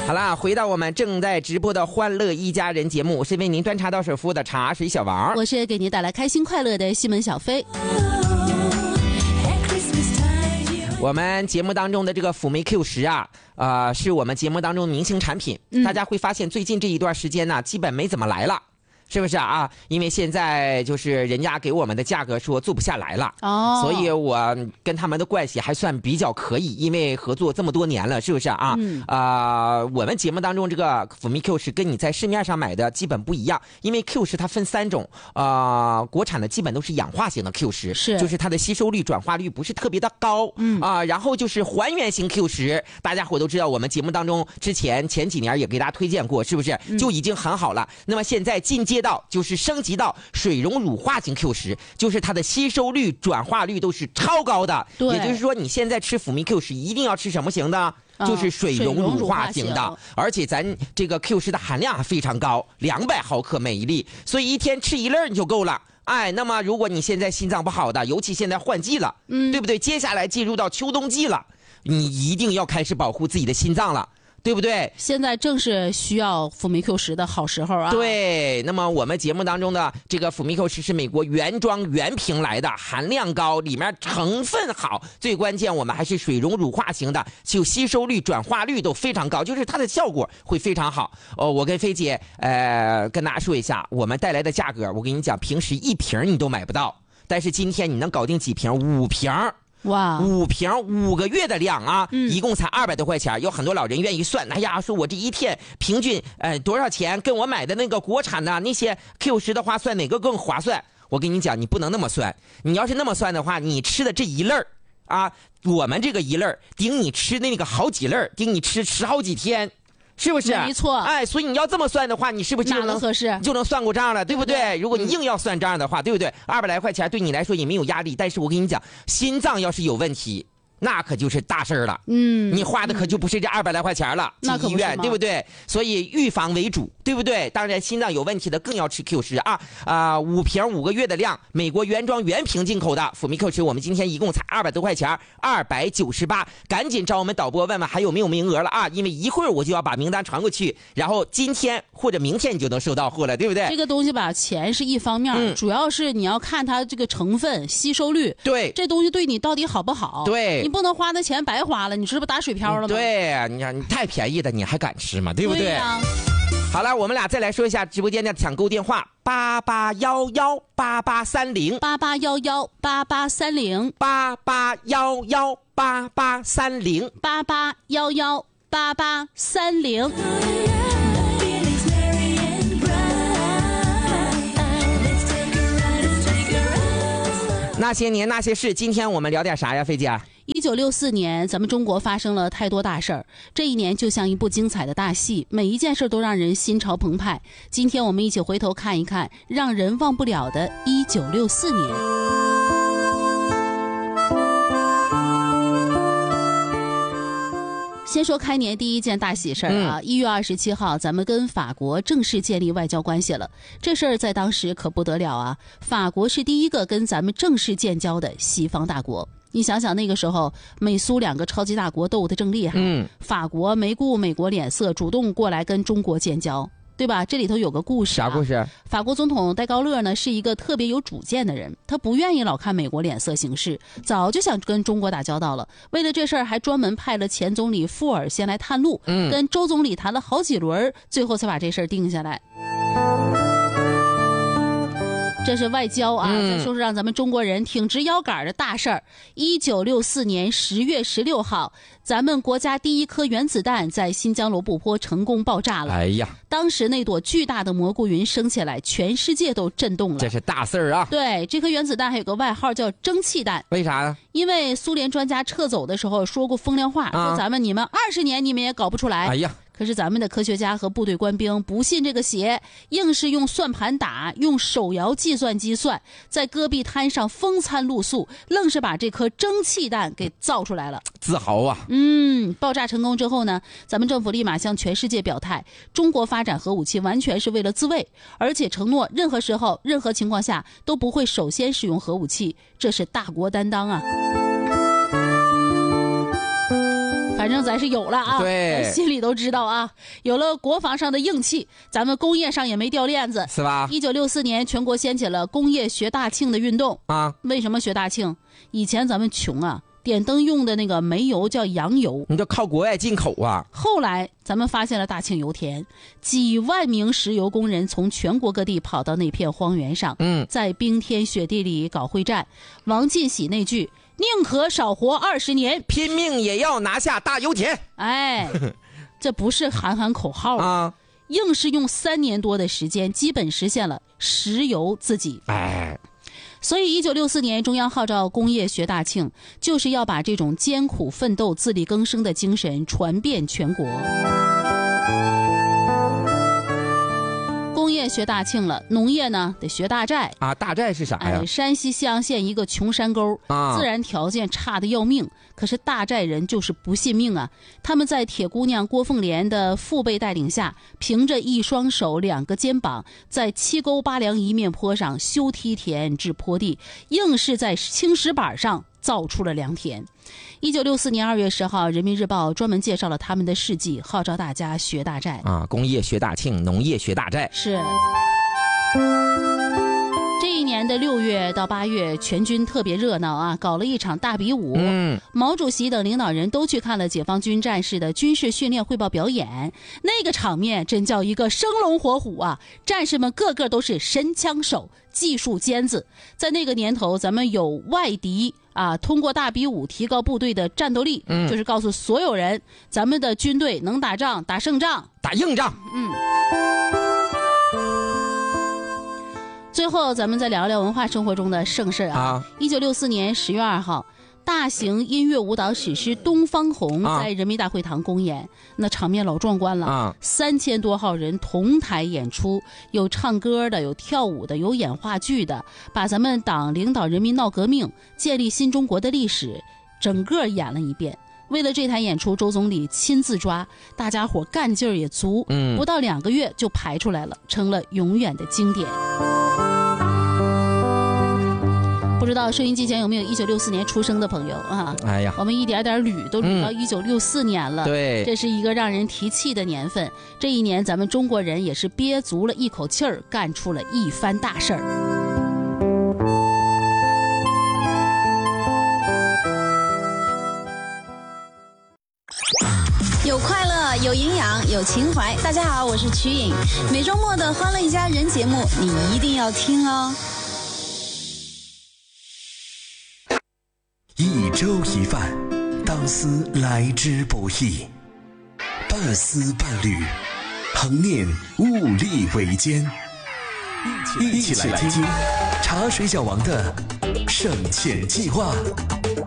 好啦，回到我们正在直播的欢乐一家人节目，我是为您端茶倒水服务的茶水小王， 我是给您带来开心快乐的西门小飞。 我们节目当中的这个辅酶 Q10啊，是我们节目当中明星产品，大家会发现最近这一段时间呢，基本没怎么来了。是不是啊？因为现在就是人家给我们的价格说做不下来了，所以我跟他们的关系还算比较可以，因为合作这么多年了，是不是啊？我们节目当中这个辅酶 Q10跟你在市面上买的基本不一样，因为 Q10它分3种，国产的基本都是氧化型的 Q10，是就是它的吸收率、转化率不是特别的高，然后就是还原型 Q10，大家伙都知道，我们节目当中前几年也给大家推荐过，是不是？就已经很好了。那么现在进阶到就是升级到水溶乳化型 Q10，就是它的吸收率、转化率都是超高的。也就是说，你现在吃辅酶 Q10一定要吃什么型的？就是水溶乳化型的，而且咱这个 Q10的含量还非常高，200毫克每一粒，所以一天吃1粒你就够了。那么如果你现在心脏不好的，尤其现在换季了，对不对？接下来进入到秋冬季了，你一定要开始保护自己的心脏了。对不对？ 现在正是需要辅酶 Q10的好时候啊！ 对，那么我们节目当中的这个辅酶 Q10是美国原装原瓶来的，含量高，里面成分好，最关键我们还是水溶乳化型的，就吸收率、转化率都非常高，就是它的效果会非常好。我跟菲姐跟大家说一下，我们带来的价格，我跟你讲，平时1瓶你都买不到，但是今天你能搞定几瓶？5瓶。哇，5瓶5个月的量啊，一共才200多块钱。有很多老人愿意算，哎呀，说我这一天平均多少钱，跟我买的那个国产的那些 Q10的话，算哪个更划算？我跟你讲，你不能那么算。你要是那么算的话，你吃的这一粒啊，我们这个一粒顶你吃那个好几粒，顶你吃好几天。是不是？ 没错。 所以你要这么算的话，你是不是就能合适就能算过账了，对不对？如果你硬要算账的话，对不对？200来块钱对你来说也没有压力，但是我跟你讲，心脏要是有问题，那可就是大事了。你花的可就不是这200来块钱了，进医院，对不对？所以预防为主，对不对？当然心脏有问题的更要吃 Q10啊，5瓶5个月的量，美国原装原瓶进口的辅酶 Q10，我们今天一共才200多块钱，298，赶紧找我们导播问问还有没有名额了啊！因为一会儿我就要把名单传过去，然后今天或者明天你就能收到货了，对不对？ 这个东西吧，钱是一方面，主要是你要看它这个成分、吸收率， 对， 这东西对你到底好不好？ 对， 你不能花那钱白花了，你这不打水漂了吗？ 对呀，你看你太便宜的你还敢吃吗？对不对？好了，我们俩再来说一下直播间的抢购电话，88118830，88118830，88118830。那些年那些事，今天我们聊点啥呀，菲姐 ？1964年，咱们中国发生了太多大事儿。这一年就像一部精彩的大戏，每一件事都让人心潮澎湃。今天我们一起回头看一看让人忘不了的1964年。先说开年第一件大喜事儿啊，1月27号，咱们跟法国正式建立外交关系了。这事儿在当时可不得了啊！法国是第一个跟咱们正式建交的西方大国。你想想那个时候，美苏2个超级大国斗得正厉害，法国没顾美国脸色，主动过来跟中国建交。对吧？这里头有个故事， 啥故事？ 法国总统戴高乐呢是一个特别有主见的人，他不愿意老看美国脸色行事，早就想跟中国打交道了。为了这事儿，还专门派了前总理富尔先来探路，跟周总理谈了好几轮，最后才把这事儿定下来。这是外交啊，再说说让咱们中国人挺直腰杆的大事儿。1964年10月16号，咱们国家第一颗原子弹在新疆罗布泊成功爆炸了。哎呀，当时那朵巨大的蘑菇云升起来，全世界都震动了。 这是大事儿啊！ 对，这颗原子弹还有个外号叫蒸汽弹。 为啥呢？ 因为苏联专家撤走的时候说过风凉话，说你们20年你们也搞不出来。哎呀！可是咱们的科学家和部队官兵不信这个邪，硬是用算盘打，用手摇计算机算，在戈壁滩上风餐露宿，愣是把这颗蒸汽弹给造出来了。 自豪啊！ 爆炸成功之后呢，咱们政府立马向全世界表态，中国发展核武器完全是为了自卫，而且承诺任何时候、任何情况下都不会首先使用核武器，这是大国担当啊。反反正咱是有了啊， 对， 心里都知道啊，有了国防上的硬气，咱们工业上也没掉链子， 是吧 ？1964年，全国掀起了工业学大庆的运动啊。 为什么学大庆？以前咱们穷啊，点灯用的那个煤油叫洋油， 你就靠国外进口啊。 后来咱们发现了大庆油田，几万名石油工人从全国各地跑到那片荒原上，在冰天雪地里搞会战。王进喜那句宁可少活20年， 拼命也要拿下大油田。 哎，这不是喊喊口号啊，硬是用3年多的时间，基本实现了石油自给。 哎， 所以1964年中央号召工业学大庆，就是要把这种艰苦奋斗、自力更生的精神传遍全国。工业学大庆了，农业呢得学大寨啊。大寨是啥呀？ 山西西阳县一个穷山沟，自然条件差得要命，可是大寨人就是不信命啊。他们在铁姑娘郭凤莲的父辈带领下，凭着一双手2个肩膀，在7沟8梁一面坡上修梯田治坡地，硬是在青石板上造出了良田。1964年2月10号，人民日报专门介绍了他们的事迹，号召大家学大寨啊，工业学大庆，农业学大寨。 是。这一年的6月到8月，全军特别热闹啊，搞了一场大比武。毛主席等领导人都去看了解放军战士的军事训练汇报表演，那个场面真叫一个生龙活虎啊！战士们个个都是神枪手、技术尖子。在那个年头，咱们有外敌啊，通过大比武提高部队的战斗力，就是告诉所有人，咱们的军队能打仗，打胜仗， 打硬仗。 最后，咱们再聊聊文化生活中的盛事啊。1964年10月2号，大型音乐舞蹈史诗《东方红》在人民大会堂公演，那场面老壮观了，3000多号人同台演出，有唱歌的，有跳舞的，有演话剧的，把咱们党领导人民闹革命、建立新中国的历史整个演了一遍。为了这台演出，周总理亲自抓，大家伙干劲儿也足，不到2个月就排出来了，成了永远的经典。不知道收音机前有没有1964年出生的朋友啊？ 哎呀， 我们一点点捋都捋到1964年了。 对， 这是一个让人提气的年份。这一年，咱们中国人也是憋足了一口气儿，干出了一番大事儿。 有快乐，有营养，有情怀。大家好，我是瞿颖。每周末的《欢乐一家人》节目，你一定要听哦。 一粥一饭，当思来之不易；半丝半缕，恒念物力维艰。一起来听茶水小王的省钱计划。